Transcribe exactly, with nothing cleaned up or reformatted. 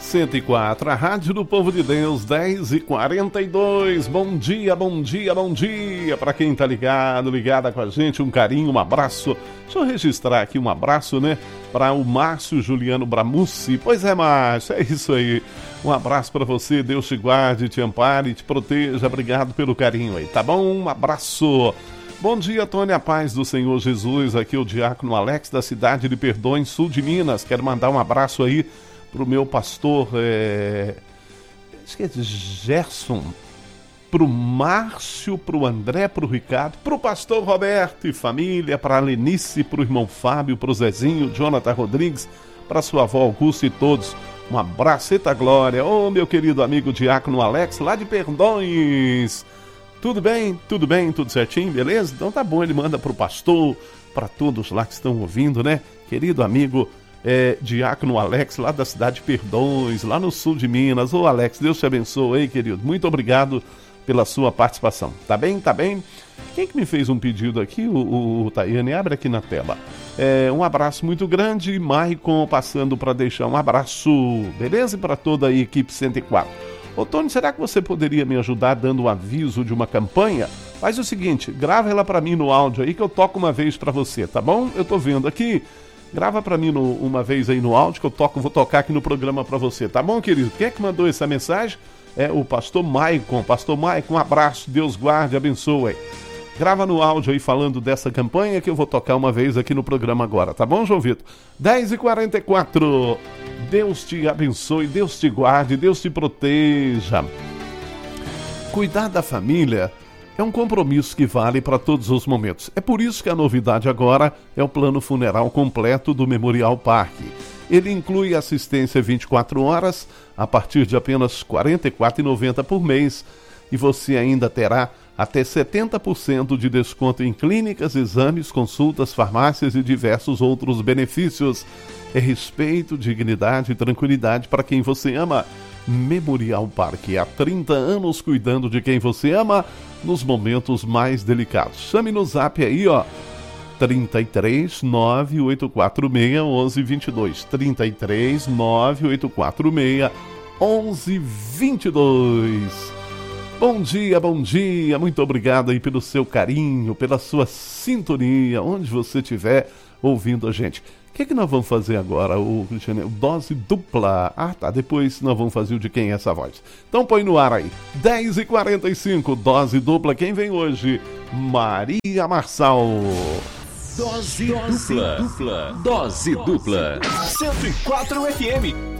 cento e quatro, a Rádio do Povo de Deus, dez e quarenta e dois. Bom dia, bom dia, bom dia para quem tá ligado, ligada com a gente. Um carinho, um abraço. Deixa eu registrar aqui um abraço, né, para o Márcio Juliano Bramucci. Pois é, Márcio, é isso aí. Um abraço para você, Deus te guarde, te ampare, te proteja. Obrigado pelo carinho aí, tá bom? Um abraço. Bom dia, Tony, a paz do Senhor Jesus. Aqui é o diácono Alex, da cidade de Perdões, sul de Minas. Quero mandar um abraço aí pro meu pastor, é... esqueci, Gerson, pro Márcio, pro André, pro Ricardo, pro pastor Roberto e família, pra Lenice, pro irmão Fábio, pro Zezinho, Jonathan Rodrigues, pra sua avó Augusta e todos. Um abraço, eita glória. Ô, meu querido amigo diácono Alex, lá de Perdões. Tudo bem? Tudo bem? Tudo certinho? Beleza? Então tá bom, ele manda pro pastor, pra todos lá que estão ouvindo, né? Querido amigo É, diácono Alex, lá da cidade de Perdões, lá no sul de Minas. Ô Alex, Deus te abençoe, hein, querido? Muito obrigado pela sua participação. Tá bem? Tá bem? Quem que me fez um pedido aqui? O, o, o Tayane, abre aqui na tela. É, um abraço muito grande, Maicon, passando para deixar um abraço, beleza? Para toda a equipe cento e quatro. Ô Tony, será que você poderia me ajudar dando um aviso de uma campanha? Faz o seguinte, grava ela para mim no áudio aí que eu toco uma vez para você, tá bom? Eu tô vendo aqui. Grava pra mim no, uma vez aí no áudio que eu toco, vou tocar aqui no programa pra você, tá bom, querido? Quem é que mandou essa mensagem? É o pastor Maicon. Pastor Maicon, um abraço, Deus guarde, abençoe. Grava no áudio aí falando dessa campanha que eu vou tocar uma vez aqui no programa agora, tá bom, João Vitor? dez e quarenta e quatro. Deus te abençoe, Deus te guarde, Deus te proteja. Cuidar da família é um compromisso que vale para todos os momentos. É por isso que a novidade agora é o plano funeral completo do Memorial Park. Ele inclui assistência vinte e quatro horas a partir de apenas quarenta e quatro reais e noventa centavos por mês e você ainda terá até setenta por cento de desconto em clínicas, exames, consultas, farmácias e diversos outros benefícios. É respeito, dignidade e tranquilidade para quem você ama. Memorial Park, há trinta anos cuidando de quem você ama nos momentos mais delicados. Chame no zap aí, ó, trinta e três, nove oito quatro seis, onze vinte e dois, trinta e três, nove oito quatro seis, onze vinte e dois. Bom dia, bom dia, muito obrigado aí pelo seu carinho, pela sua sintonia, onde você estiver ouvindo a gente. O que, que nós vamos fazer agora, o Cristiano? Dose dupla. Ah, tá. Depois nós vamos fazer o de quem é essa voz. Então põe no ar aí. dez e quarenta e cinco, dose dupla. Quem vem hoje? Maria Marçal. Dose, dose dupla. dupla. Dose dupla. cento e quatro F M.